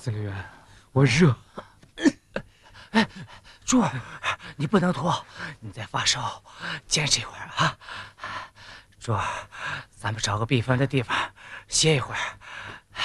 司令员，我热。 哎，柱儿，你不能脱，你在发烧，坚持一会儿啊。柱儿，咱们找个避风的地方歇一会儿。